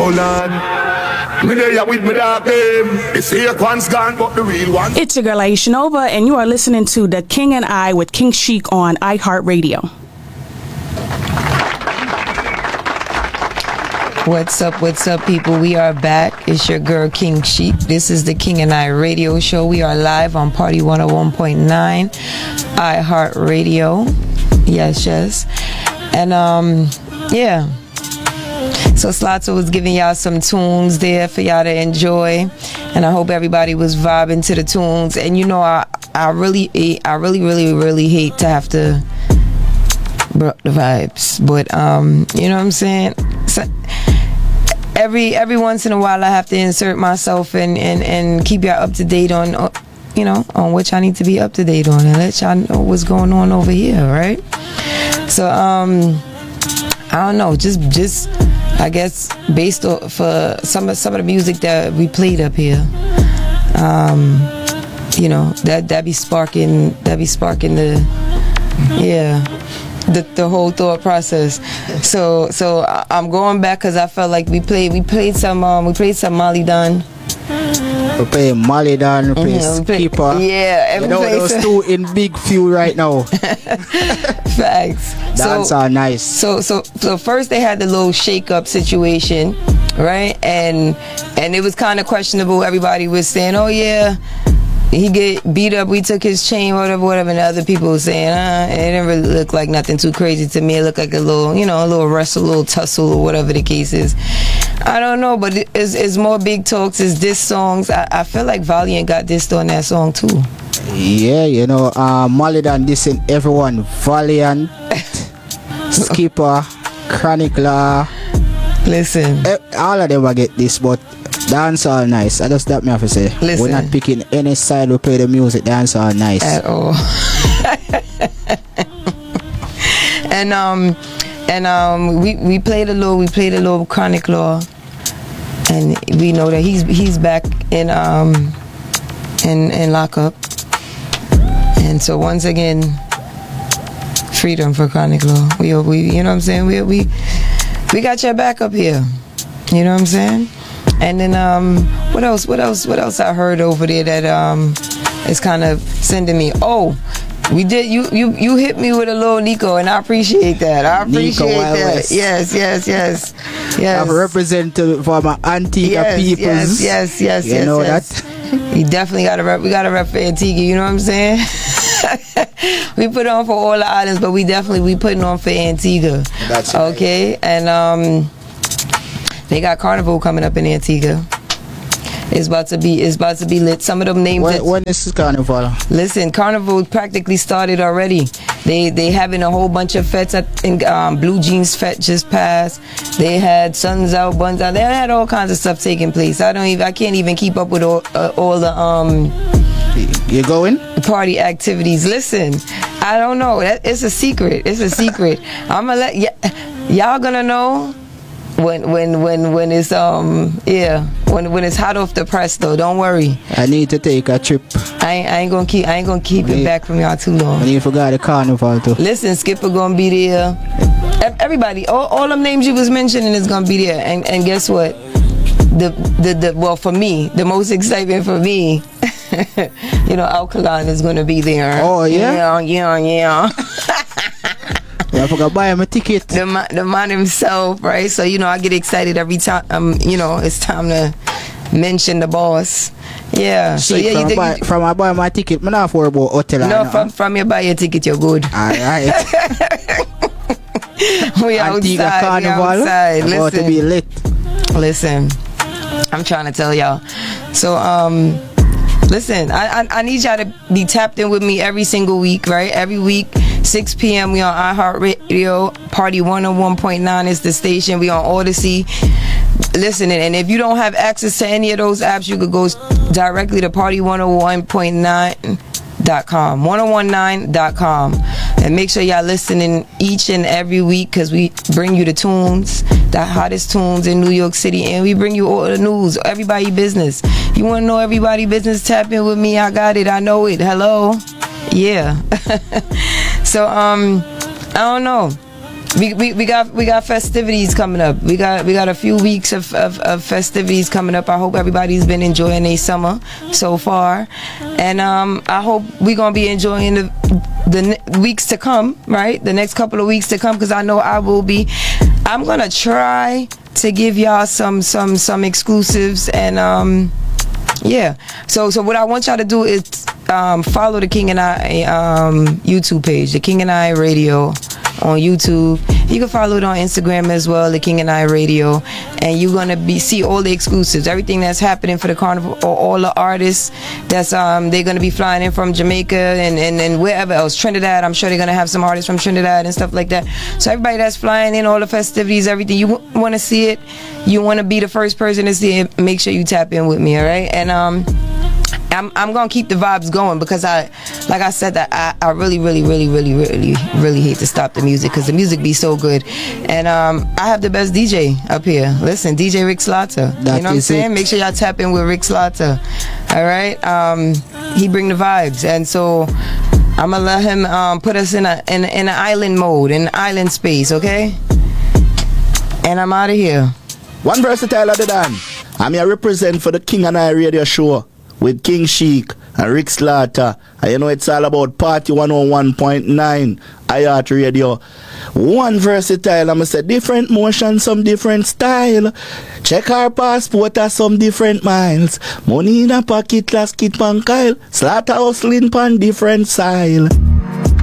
Oh Lord, me there with me dark game. It's here one's gone, but the real one. It's your girl Aisha Nova, and you are listening to The King and I with King Sheik on iHeartRadio. What's up, people? We are back. It's your girl, King Sheik. This is the King and I radio show. We are live on Party 101.9, iHeartRadio. Yes. And, yeah. So Slotto was giving y'all some tunes there for y'all to enjoy. And I hope everybody was vibing to the tunes. And, you know, I really hate to have to broke the vibes. But, you know what I'm saying? So, every once in a while I have to insert myself and keep y'all up to date on on what y'all need to be up to date on and let y'all know what's going on over here, right? So I don't know, just I guess based off for some of the music that we played up here, that be sparking the the whole thought process. So I'm going back because I felt like we played some Molly Don. We play Molly Don, we play Skipper. Yeah, those two in big feud right now. Facts. Dance are nice. So first they had the little shake up situation, right? And it was kind of questionable. Everybody was saying, "Oh yeah, he get beat up, we took his chain, whatever, and the other people were saying, it didn't really look like nothing too crazy to me. It looked like a little wrestle, a little tussle, or whatever the case is. I don't know, but it's more big talks, it's diss songs. I feel like Valiant got dissed on that song too. Yeah, Molly done dissing everyone. Valiant, Skipper, Chronicler. Listen. All of them will get this, but dance all nice. I just that me have to say. Listen. We're not picking any side. We play the music. Dance all nice at all. we played a little Chronic Law, and we know that he's back in lockup, and so once again, freedom for Chronic Law. We you know what I'm saying, we got your back up here, you know what I'm saying. And then what else I heard over there that is kind of sending me, we did you hit me with a little Nico, and I appreciate that. Yes. I'm representing for my Antigua peoples. Yes. You know that? You definitely we gotta rep for Antigua, you know what I'm saying? We put on for all the islands, but we putting on for Antigua. That's okay, right. And they got Carnival coming up in Antigua. It's about to be lit. Some of them names. When is Carnival? Listen, Carnival practically started already. They having a whole bunch of fetes. I think Blue Jeans Fete just passed. They had Suns Out, Buns Out. They had all kinds of stuff taking place. I can't even keep up with all the You going? Party activities. Listen, I don't know. It's a secret. I'm gonna let y'all gonna know when it's when it's hot off the press though. Don't worry. I need to take a trip. I ain't gonna keep it back from y'all too long. And you forgot the Carnival too. Listen, Skipper gonna be there. Everybody, all them names you was mentioning is gonna be there. And guess what? Well, for me, the most excitement for me, Alkaline is gonna be there. Oh yeah. Yeah. I forgot to buy him a ticket. The man himself, right? So I get excited every time. It's time to mention the boss. Yeah. So yeah, from I buy my ticket, I'm not for about hotel. No, from you buy your ticket, you're good. All right. we outside. Carnival. About to be lit. Listen, I'm trying to tell y'all. So listen, I need y'all to be tapped in with me every single week, right? Every week, 6 p.m. we on iHeartRadio. Party 101.9 is the station. We on Odyssey. Listen, and if you don't have access to any of those apps, you could go directly to party101.9.com, 1019.com, and make sure y'all listening each and every week, because we bring you the tunes, the hottest tunes in New York City, and we bring you all the news, everybody business. You want to know everybody business? Tap in with me. I got it. I know it. Hello. Yeah. So I don't know. We got festivities coming up. We got a few weeks of festivities coming up. I hope everybody's been enjoying their summer so far, and I hope we're gonna be enjoying the weeks to come. Right, the next couple of weeks to come, because I know I will be. I'm gonna try to give y'all some exclusives, and yeah. So what I want y'all to do is follow the King and I YouTube page, the King and I Radio on YouTube. You can follow it on Instagram as well, the King and I Radio, and you're gonna see all the exclusives, everything that's happening for the carnival, or all the artists that's they're gonna be flying in from Jamaica and wherever else, Trinidad. I'm sure they're gonna have some artists from Trinidad and stuff like that. So everybody that's flying in, all the festivities, everything, you want to see it, you want to be the first person to see it, make sure you tap in with me, all right? And I'm gonna keep the vibes going, because like I said, that I really hate to stop the music, because the music be so good. And I have the best DJ up here. Listen, DJ Rick Slaughter. You know what I'm saying? Make sure y'all tap in with Rick Slaughter. All right. He bring the vibes, and so I'm gonna let him put us in an island mode, in island space. Okay. And I'm out of here. One versatile other than I'm here represent for the King and I Radio Show with King Sheik and Rick Slaughter. And you know it's all about Party 101.9 iHeart Radio. One versatile, I'ma say different motion, some different style. Check our passport at some different miles. Money in a pocket, last kid pan Kyle. Slaughter hustling pan different style.